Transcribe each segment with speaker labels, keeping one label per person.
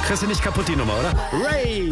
Speaker 1: Kriegst du nicht kaputt, die Nummer, oder? Ray!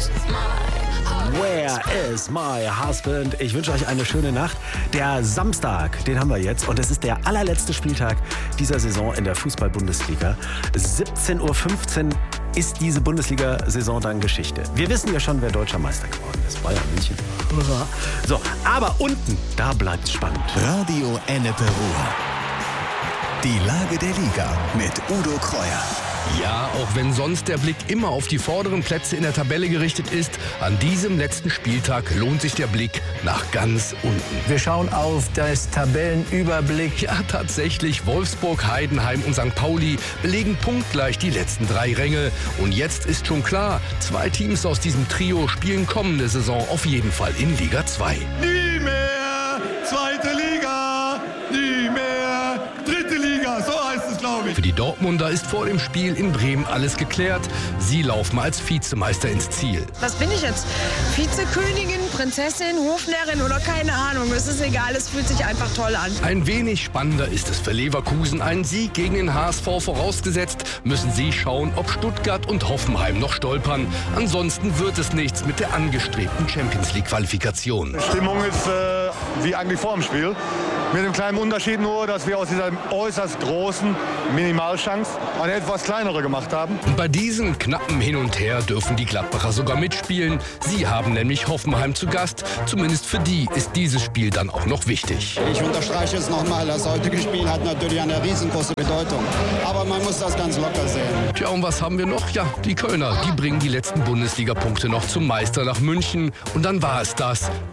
Speaker 1: Where is my husband? Ich wünsche euch eine schöne Nacht. Der Samstag, den haben wir jetzt. Und es ist der allerletzte Spieltag dieser Saison in der Fußball-Bundesliga. 17:15 Uhr ist diese Bundesliga-Saison dann Geschichte. Wir wissen ja schon, wer deutscher Meister geworden ist. Bayern München. So, aber unten, da bleibt's spannend.
Speaker 2: Radio Ennepe Ruhr. Die Lage der Liga mit Udo Kreuer.
Speaker 3: Ja, auch wenn sonst der Blick immer auf die vorderen Plätze in der Tabelle gerichtet ist, an diesem letzten Spieltag lohnt sich der Blick nach ganz unten.
Speaker 4: Wir schauen auf das Tabellenüberblick.
Speaker 3: Ja, tatsächlich, Wolfsburg, Heidenheim und St. Pauli belegen punktgleich die letzten 3 Ränge. Und jetzt ist schon klar, 2 Teams aus diesem Trio spielen kommende Saison auf jeden Fall in Liga 2.
Speaker 5: Nie mehr zweite Liga, nie mehr dritte Liga, so heißt es, glaube ich.
Speaker 3: Für die Dortmunder ist vor dem Spiel in Bremen alles geklärt. Sie laufen als Vizemeister ins Ziel.
Speaker 6: Was bin ich jetzt? Vizekönigin, Prinzessin, Hofnärrin oder keine Ahnung. Es ist egal, es fühlt sich einfach toll an.
Speaker 3: Ein wenig spannender ist es für Leverkusen. Einen Sieg gegen den HSV vorausgesetzt, müssen sie schauen, ob Stuttgart und Hoffenheim noch stolpern. Ansonsten wird es nichts mit der angestrebten Champions-League-Qualifikation.
Speaker 5: Die Stimmung ist wie eigentlich vor dem Spiel. Mit dem kleinen Unterschied nur, dass wir aus dieser äußerst großen Minimalchance eine etwas kleinere gemacht haben.
Speaker 3: Und bei diesem knappen Hin und Her dürfen die Gladbacher sogar mitspielen. Sie haben nämlich Hoffenheim zu Gast. Zumindest für die ist dieses Spiel dann auch noch wichtig.
Speaker 7: Ich unterstreiche es nochmal, das heutige Spiel hat natürlich eine riesengroße Bedeutung. Aber man muss das ganz locker sehen.
Speaker 3: Tja, und was haben wir noch? Ja, die Kölner, die bringen die letzten Bundesliga-Punkte noch zum Meister nach München. Und dann war es das.